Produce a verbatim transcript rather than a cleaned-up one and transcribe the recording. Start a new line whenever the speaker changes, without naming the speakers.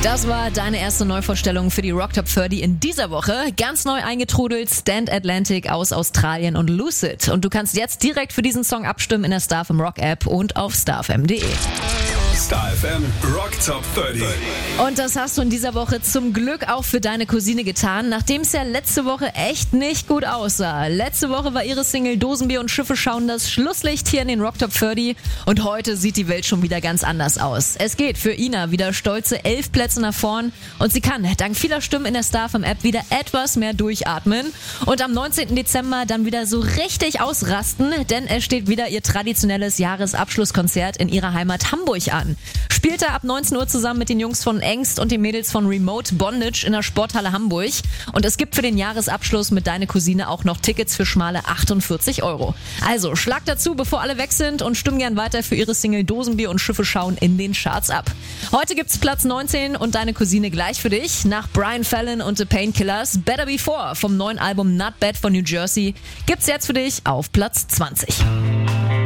Das war deine erste Neuvorstellung für die Rock Top dreißig in dieser Woche. Ganz neu eingetrudelt, Stand Atlantic aus Australien und Lucid. Und du kannst jetzt direkt für diesen Song abstimmen in der Star F M Rock App und auf starfm punkt de.
Star F M Rock Top dreißig.
Und das hast du in dieser Woche zum Glück auch für deine Cousine getan, nachdem es ja letzte Woche echt nicht gut aussah. Letzte Woche war ihre Single Dosenbier und Schiffe schauen das Schlusslicht hier in den Rock Top dreißig und heute sieht die Welt schon wieder ganz anders aus. Es geht für Ina wieder stolze elf Plätze nach vorn und sie kann dank vieler Stimmen in der Star F M App wieder etwas mehr durchatmen und am neunzehnten Dezember dann wieder so richtig ausrasten, denn es steht wieder ihr traditionelles Jahresabschlusskonzert in ihrer Heimat Hamburg an. Spielt er ab neunzehn Uhr zusammen mit den Jungs von Angst und den Mädels von Remote Bondage in der Sporthalle Hamburg. Und es gibt für den Jahresabschluss mit Deine Cousine auch noch Tickets für schmale achtundvierzig Euro. Also schlag dazu, bevor alle weg sind und stimm gern weiter für ihre Single Dosenbier und Schiffe schauen in den Charts ab. Heute gibt's Platz neunzehn und Deine Cousine gleich für dich. Nach Brian Fallon und The Painkillers Better Before vom neuen Album Not Bad von New Jersey gibt's jetzt für dich auf Platz zwanzig.